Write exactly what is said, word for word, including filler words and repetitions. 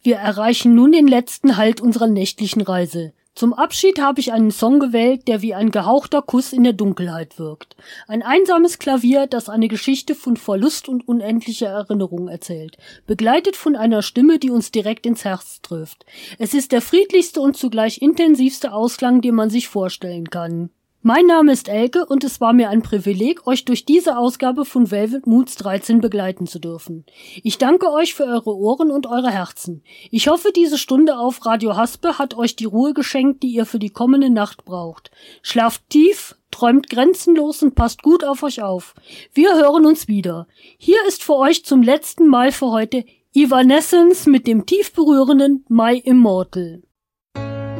Wir erreichen nun den letzten Halt unserer nächtlichen Reise. Zum Abschied habe ich einen Song gewählt, der wie ein gehauchter Kuss in der Dunkelheit wirkt. Ein einsames Klavier, das eine Geschichte von Verlust und unendlicher Erinnerung erzählt, begleitet von einer Stimme, die uns direkt ins Herz trifft. Es ist der friedlichste und zugleich intensivste Ausklang, den man sich vorstellen kann. Mein Name ist Elke und es war mir ein Privileg, euch durch diese Ausgabe von Velvet Moods dreizehn begleiten zu dürfen. Ich danke euch für eure Ohren und eure Herzen. Ich hoffe, diese Stunde auf Radio Haspe hat euch die Ruhe geschenkt, die ihr für die kommende Nacht braucht. Schlaft tief, träumt grenzenlos und passt gut auf euch auf. Wir hören uns wieder. Hier ist für euch zum letzten Mal für heute Evanescence mit dem tief berührenden My Immortal.